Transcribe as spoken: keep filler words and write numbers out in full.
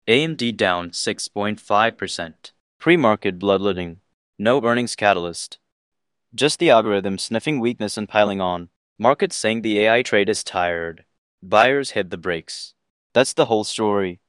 A M D down six point five percent. Pre-market bloodletting. No earnings catalyst. Just the algorithm sniffing weakness and piling on. Market saying the A I trade is tired. Buyers hit the brakes. That's the whole story.